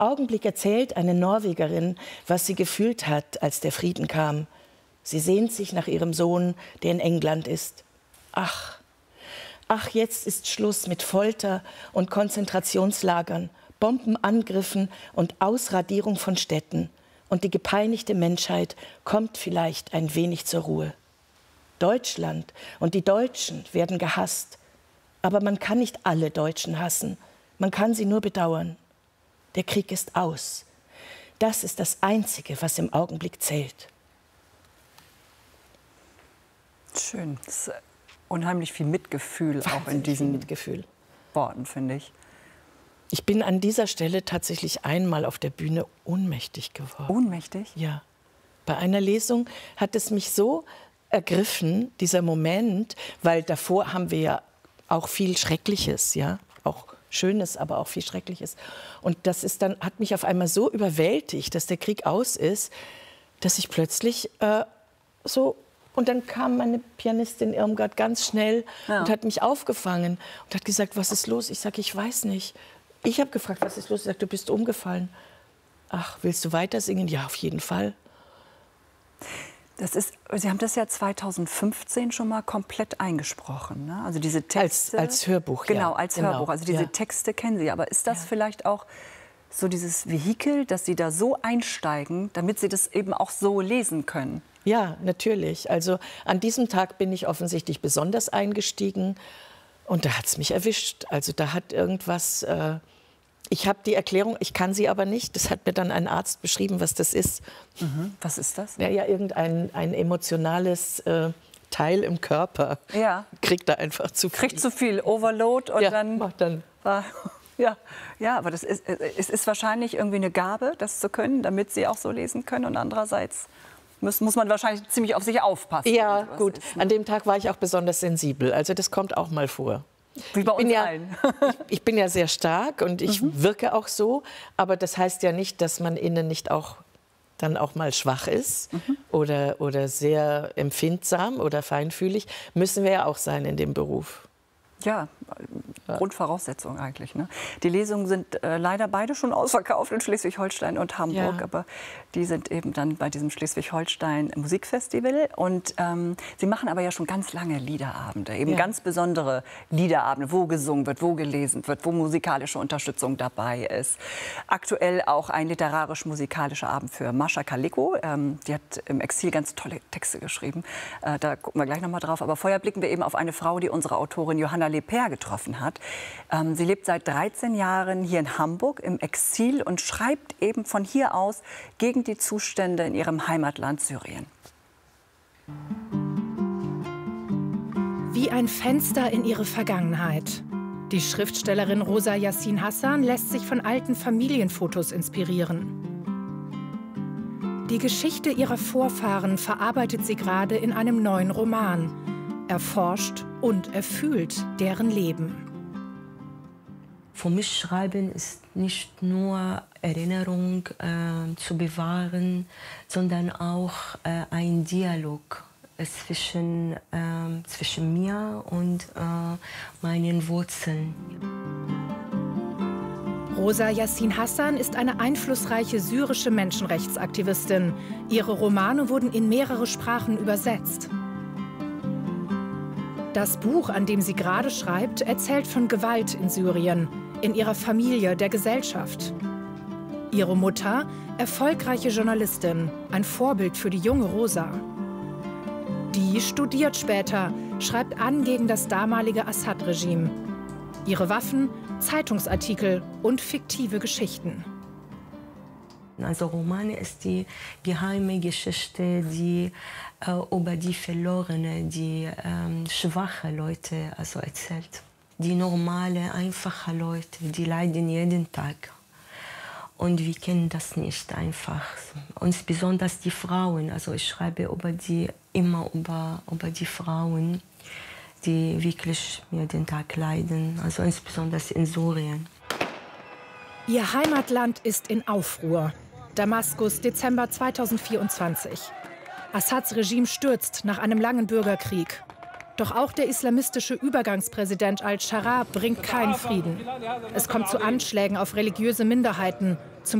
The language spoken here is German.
Augenblick erzählt eine Norwegerin, was sie gefühlt hat, als der Frieden kam. Sie sehnt sich nach ihrem Sohn, der in England ist. Ach, jetzt ist Schluss mit Folter und Konzentrationslagern, Bombenangriffen und Ausradierung von Städten. Und die gepeinigte Menschheit kommt vielleicht ein wenig zur Ruhe. Deutschland und die Deutschen werden gehasst. Aber man kann nicht alle Deutschen hassen. Man kann sie nur bedauern. Der Krieg ist aus. Das ist das Einzige, was im Augenblick zählt. Schön. Das ist unheimlich viel Mitgefühl auch in diesen Worten, finde ich. Ich bin an dieser Stelle tatsächlich einmal auf der Bühne ohnmächtig geworden. Ohnmächtig? Ja. Bei einer Lesung hat es mich so ergriffen, dieser Moment, weil davor haben wir ja auch viel Schreckliches, ja, auch Schönes, aber auch viel Schreckliches. Und das ist dann, hat mich auf einmal so überwältigt, dass der Krieg aus ist, dass ich plötzlich so... Und dann kam meine Pianistin Irmgard ganz schnell und hat mich aufgefangen und hat gesagt, was ist los? Ich sage, ich weiß nicht. Ich habe gefragt, was ist los? Sie sagt, du bist umgefallen. Ach, willst du weiter singen? Ja, auf jeden Fall. Sie haben das ja 2015 schon mal komplett eingesprochen, ne? Also diese Texte. Als Hörbuch, genau, ja. Als Hörbuch. Also diese Texte kennen Sie. Aber ist das vielleicht auch so dieses Vehikel, dass Sie da so einsteigen, damit Sie das eben auch so lesen können? Ja, natürlich. Also an diesem Tag bin ich offensichtlich besonders eingestiegen und da hat es mich erwischt. Also da hat irgendwas, ich habe die Erklärung, ich kann sie aber nicht. Das hat mir dann ein Arzt beschrieben, was das ist. Mhm. Was ist das? Ja, irgendein ein emotionales Teil im Körper. Ja. Kriegt da einfach zu viel. Kriegt zu viel Overload und dann. Ja, aber es ist wahrscheinlich irgendwie eine Gabe, das zu können, damit Sie auch so lesen können. Und andererseits muss man wahrscheinlich ziemlich auf sich aufpassen. Ja, gut. An dem Tag war ich auch besonders sensibel. Also das kommt auch mal vor. Wie bei uns allen. Ich bin ja sehr stark und ich wirke auch so. Aber das heißt ja nicht, dass man innen nicht auch dann auch mal schwach ist oder sehr empfindsam oder feinfühlig. Müssen wir ja auch sein in dem Beruf. Ja, Grundvoraussetzung eigentlich. Ne? Die Lesungen sind leider beide schon ausverkauft in Schleswig-Holstein und Hamburg. Ja. Aber die sind eben dann bei diesem Schleswig-Holstein Musikfestival. Und Sie machen aber ja schon ganz lange Liederabende, eben ganz besondere Liederabende, wo gesungen wird, wo gelesen wird, wo musikalische Unterstützung dabei ist. Aktuell auch ein literarisch-musikalischer Abend für Mascha Kaleko. Die hat im Exil ganz tolle Texte geschrieben. Da gucken wir gleich noch mal drauf. Aber vorher blicken wir eben auf eine Frau, die unsere Autorin Johanna Leper getroffen hat. Sie lebt seit 13 Jahren hier in Hamburg im Exil und schreibt eben von hier aus gegen die Zustände in ihrem Heimatland Syrien. Wie ein Fenster in ihre Vergangenheit. Die Schriftstellerin Rosa Yassin Hassan lässt sich von alten Familienfotos inspirieren. Die Geschichte ihrer Vorfahren verarbeitet sie gerade in einem neuen Roman. Erforscht und erfühlt deren Leben. Für mich Schreiben ist nicht nur Erinnerung zu bewahren, sondern auch ein Dialog zwischen mir und meinen Wurzeln. Rosa Yassin Hassan ist eine einflussreiche syrische Menschenrechtsaktivistin. Ihre Romane wurden in mehrere Sprachen übersetzt. Das Buch, an dem sie gerade schreibt, erzählt von Gewalt in Syrien, in ihrer Familie, der Gesellschaft. Ihre Mutter, erfolgreiche Journalistin, ein Vorbild für die junge Rosa. Die studiert später, schreibt an gegen das damalige Assad-Regime. Ihre Waffen, Zeitungsartikel und fiktive Geschichten. Also Romane ist die geheime Geschichte, die über die verlorene, die schwache Leute also erzählt. Die normale, einfache Leute, die leiden jeden Tag. Und wir kennen das nicht einfach. Und besonders die Frauen. Also ich schreibe immer über die Frauen, die wirklich jeden Tag leiden. Also insbesondere in Syrien. Ihr Heimatland ist in Aufruhr. Damaskus, Dezember 2024. Assads Regime stürzt nach einem langen Bürgerkrieg. Doch auch der islamistische Übergangspräsident al-Scharra bringt keinen Frieden. Es kommt zu Anschlägen auf religiöse Minderheiten, zum